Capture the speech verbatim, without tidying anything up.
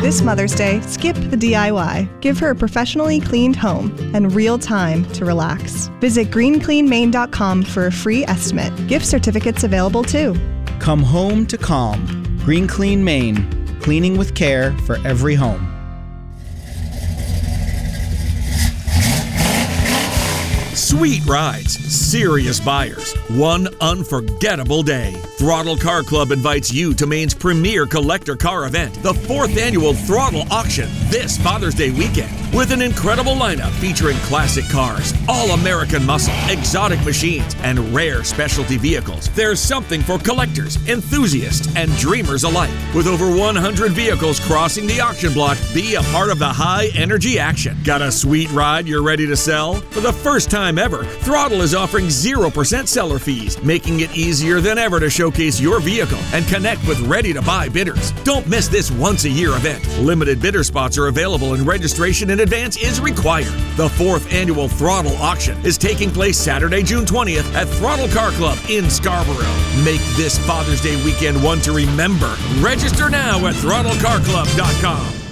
This Mother's Day, skip the D I Y. Give her a professionally cleaned home and real time to relax. Visit green clean maine dot com for a free estimate. Gift certificates available too. Come home to calm. Green Clean Maine. Cleaning with care for every home. Sweet rides, serious buyers, one unforgettable day. Throttle Car Club invites you to Maine's premier collector car event, the fourth annual Throttle Auction, this Father's Day weekend. With an incredible lineup featuring classic cars, all-American muscle, exotic machines, and rare specialty vehicles, there's something for collectors, enthusiasts, and dreamers alike. With over one hundred vehicles crossing the auction block, be a part of the high-energy action. Got a sweet ride you're ready to sell? For the first time ever, Throttle is offering zero percent seller fees, making it easier than ever to showcase your vehicle and connect with ready-to-buy bidders. Don't miss this once-a-year event. Limited bidder spots are available and registration in advance is required. The fourth annual Throttle Auction is taking place Saturday, June twentieth at Throttle Car Club in Scarborough. Make this Father's Day weekend one to remember. Register now at throttle car club dot com.